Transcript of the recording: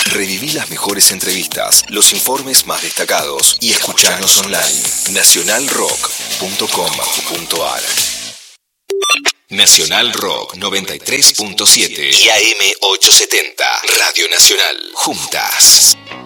Reviví las mejores entrevistas, los informes más destacados y escuchanos online. Nacionalrock.com.ar. Nacional Rock 93.7 y AM 870. Radio Nacional. Juntas.